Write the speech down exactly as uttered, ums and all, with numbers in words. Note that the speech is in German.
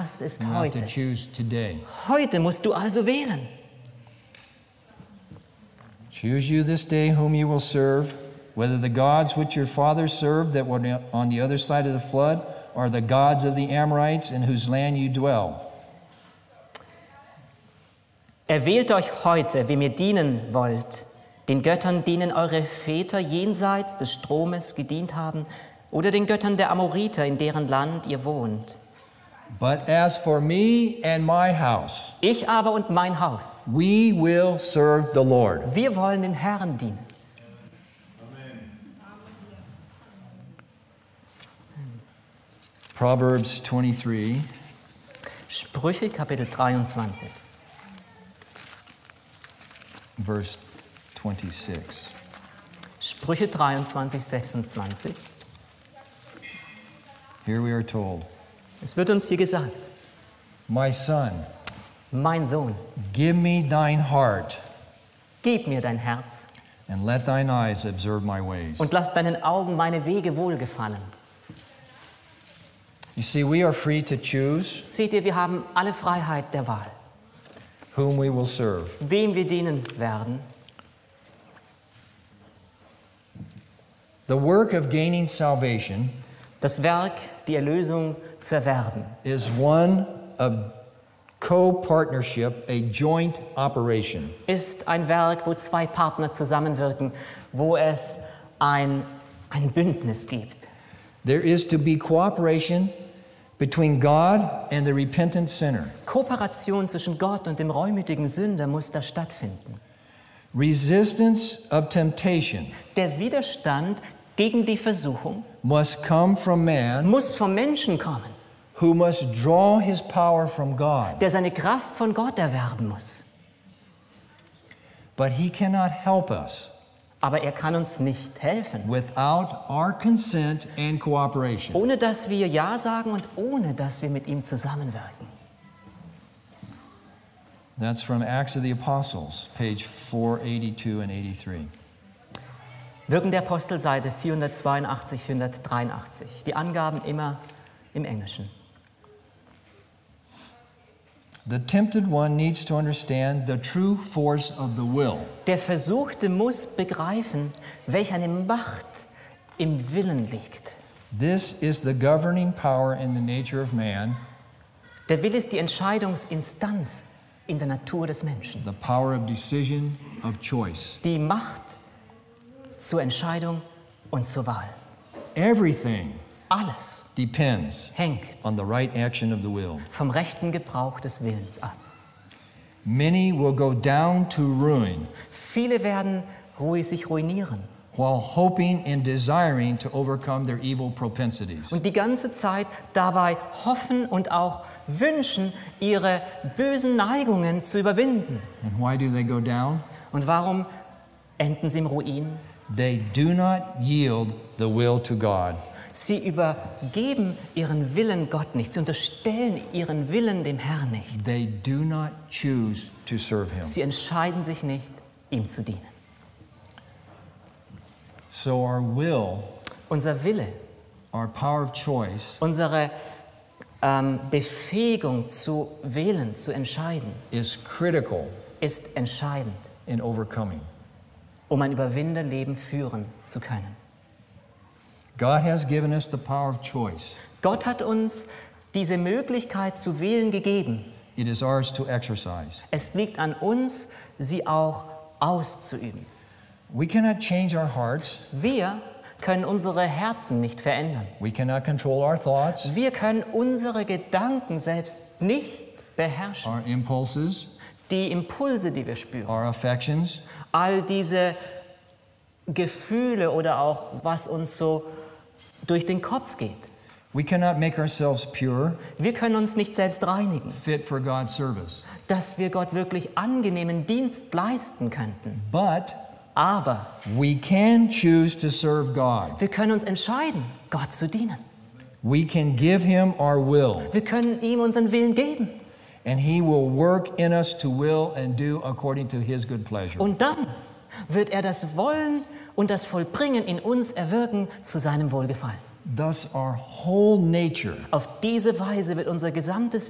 hast, ist You have heute. to choose today. Heute musst du also wählen. Choose you this day whom you will serve, whether the gods which your fathers served that were on the other side of the flood, or the gods of the Amorites in whose land you dwell. Erwählt euch heute, wem ihr dienen wollt, den Göttern, denen eure Väter jenseits des Stromes gedient haben, oder den Göttern der Amoriter, in deren Land ihr wohnt. But as for me and my house, Ich aber und mein Haus, we will serve the Lord. wir wollen dem Herrn dienen. Proverbs twenty-three, Sprüche Kapitel dreiundzwanzig, verse twenty-six. Sprüche dreiundzwanzig, sechsundzwanzig. Here we are told, Es wird uns hier gesagt, my son, mein Sohn, give me thine heart, gib mir dein Herz and let thine eyes observe my ways. und lass deinen Augen meine Wege wohlgefallen. You see, we are free to choose Seht ihr, wir haben alle Freiheit der Wahl, whom we will serve. wem wir dienen werden. The work of gaining salvation Das Werk, die Erlösung zu erwerben, is one of co-partnership, a joint operation. ist ein Werk, wo zwei Partner zusammenwirken, wo es ein, ein Bündnis gibt. There is to be cooperation between God and the repentant sinner. Kooperation zwischen Gott und dem reumütigen Sünder muss da stattfinden. Resistance of temptation Der Widerstand gegen die Versuchung must come from man, muss vom Menschen kommen, who must draw his power from God. der seine Kraft von Gott erwerben muss. But he cannot help us Aber er kann uns nicht helfen, without our consent and cooperation. ohne dass wir Ja sagen und ohne dass wir mit ihm zusammenwirken. That's from Acts of the Apostles, page four eighty-two and eighty-three. Wirken der Apostel, Seite vierhundertzweiundachtzig, vierhundertdreiundachtzig. Die Angaben immer im Englischen. The tempted one needs to understand the true force of the will. Der Versuchte muss begreifen, welch eine Macht im Willen liegt. This is the governing power in the nature of man, Der Wille ist die Entscheidungsinstanz in der Natur des Menschen. the power of decision, of choice. Die Macht zur Entscheidung und zur Wahl. Everything Alles depends hängt on the right action of the will. vom rechten Gebrauch des Willens ab. Many will go down to ruin Viele werden ruhig sich ruinieren while hoping and desiring to overcome their evil propensities. und die ganze Zeit dabei hoffen und auch wünschen, ihre bösen Neigungen zu überwinden. And why do they go down? Und warum enden sie im Ruin? They do not yield the will to God. Sie übergeben ihren Willen Gott nicht. Sie unterstellen ihren Willen dem Herrn nicht. They do not choose to serve Him. Sie entscheiden sich nicht, ihm zu dienen. So our will, Unser Wille, our power of choice, unsere ähm, Befähigung zu wählen, zu entscheiden, is critical ist entscheidend, in overcoming. um ein Überwinderleben führen zu können. God has given us the power of choice. Gott hat uns diese Möglichkeit zu wählen gegeben. It is ours to exercise. Es liegt an uns, sie auch auszuüben. We cannot change our hearts. Wir können unsere Herzen nicht verändern. We cannot control our thoughts, Wir können unsere Gedanken selbst nicht beherrschen. our impulses, Die Impulse, die wir spüren, our affections. all diese Gefühle oder auch was uns so durch den Kopf geht. We cannot make ourselves pure, Wir können uns nicht selbst reinigen, fit for God's service. dass wir Gott wirklich angenehmen Dienst leisten könnten. But Aber we can choose to serve God. wir können uns entscheiden, Gott zu dienen. We can give Him our will, Wir können ihm unseren Willen geben. and He will work in us to will and do according to His good pleasure. Und dann wird er das Wollen und das Vollbringen in uns erwirken zu seinem Wohlgefallen. Thus, our whole nature Auf diese Weise wird unser gesamtes